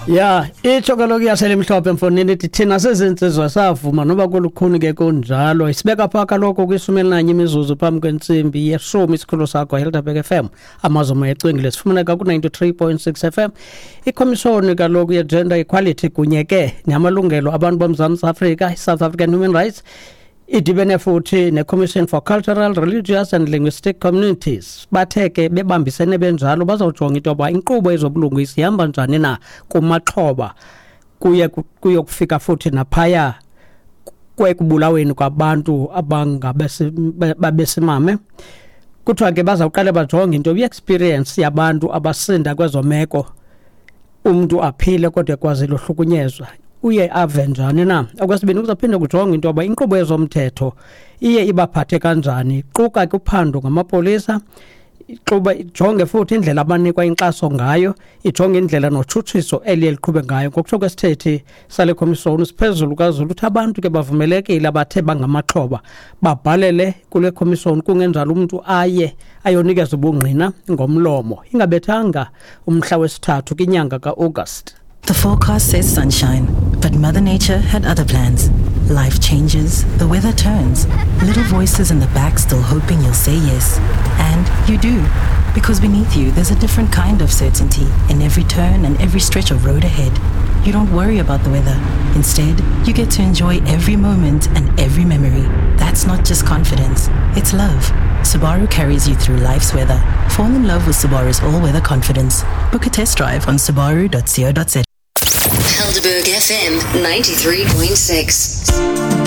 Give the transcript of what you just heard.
Ya, itsho kaloku yasele mhlophe mfonini ithi thina sezinsizwa savuma noba kulukhuni ke kunjalo. Isibeka pha kaloku kwi11 imizuzu phambi kwentsimbi yeshumi isikhulu sakho Helderberg FM. Amazomo ecwingile sifumaneka ku93.6 FM. Ikomishoni kaloku ye-Gender Equality kunye ke namalungelo abantu boMzantsi Afrika, South African Human Rights, idibene futhi ne-Commission for Cultural, Religious and Linguistic Communities. Bathe ke bebambisene benjalo bazawujonga into yoba inkqubo ezobulungisa ihamba njani na kumaxhoba kuyokufika futhi naphaya kwekubulaweni kwabantu babesimame. Kuthiwa ke bazawuqale bajonge into ye-experience yabantu abasinda kwezo meko, umntu aphile kodwa kwaze lohlukunyezwa uye ave njani na. Okwesibini kuzaphinde kujonge into yoba inkqubo yezomthetho iye ibaphathe kanjani, quka ke uphando ngamapolisa, ijonge futhi indlela abanikwa inkxaso ngayo, ijonge indlela notshutshiso eliye liqhube ngayo. Ngokutsho kwesithethi sale komishoni siphezulu kaZulu uthi abantu ke bavumelekile abathe bangamaxhoba babhalele kule komishoni, kungenjalo umntu aye ayonikeza ubungqina ngomlomo, ingabethanga umhla wesithathu kwinyanga kaAugust. The forecast says sunshine, but Mother Nature had other plans. Life changes, the weather turns. Little voices in the back still hoping you'll say yes. And you do. Because beneath you, there's a different kind of certainty in every turn and every stretch of road ahead. You don't worry about the weather. Instead, you get to enjoy every moment and every memory. That's not just confidence, it's love. Subaru carries you through life's weather. Fall in love with Subaru's all-weather confidence. Book a test drive on subaru.co.za. Helderberg FM 93.6.